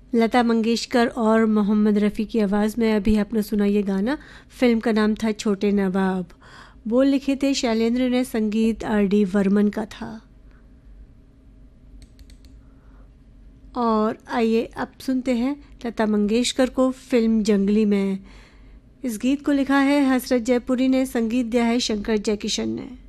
लता मंगेशकर और मोहम्मद रफ़ी की आवाज़ में अभी आपने सुना ये गाना। फिल्म का नाम था छोटे नवाब। बोल लिखे थे शैलेंद्र ने, संगीत R.D. बर्मन का था। और आइए अब सुनते हैं लता मंगेशकर को फिल्म जंगली में। इस गीत को लिखा है हसरत जयपुरी ने, संगीत दिया है शंकर जयकिशन ने।